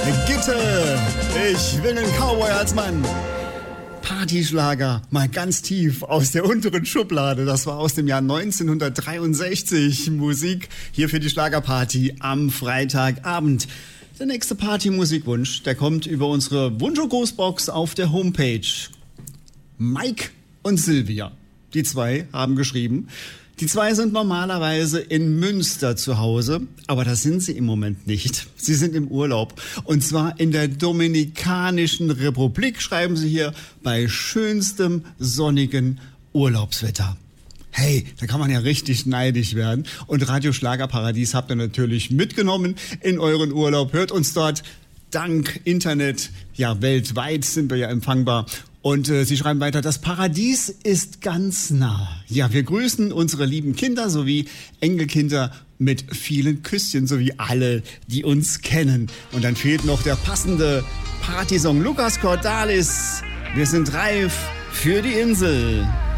Gitte, ich will einen Cowboy als Mann. Partyschlager, mal ganz tief aus der unteren Schublade. Das war aus dem Jahr 1963. Musik hier für die Schlagerparty am Freitagabend. Der nächste Party-Musikwunsch, der kommt über unsere Wunsch-Grußbox auf der Homepage. Mike und Silvia, die zwei haben geschrieben. Die zwei sind normalerweise in Münster zu Hause, aber das sind sie im Moment nicht. Sie sind im Urlaub und zwar in der Dominikanischen Republik, schreiben sie hier, bei schönstem sonnigen Urlaubswetter. Hey, da kann man ja richtig neidisch werden. Und Radio Schlagerparadies habt ihr natürlich mitgenommen in euren Urlaub. Hört uns dort dank Internet, ja weltweit sind wir ja empfangbar. Und sie schreiben weiter, das Paradies ist ganz nah. Ja, wir grüßen unsere lieben Kinder sowie Enkelkinder mit vielen Küsschen, sowie alle, die uns kennen. Und dann fehlt noch der passende Partysong Lucas Cordalis. Wir sind reif für die Insel.